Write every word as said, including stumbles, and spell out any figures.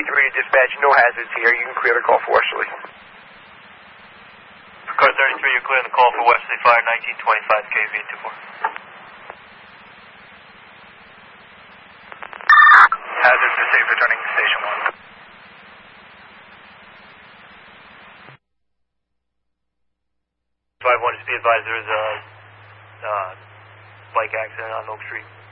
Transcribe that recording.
thirty-three to dispatch, no hazards here. You can clear the call for Westerly. Car thirty-three, you're clearing the call for Westerly Fire, nineteen twenty-five K V two four. Hazards received, returning to station one. five one, just be advised there is a uh, bike accident on Oak Street.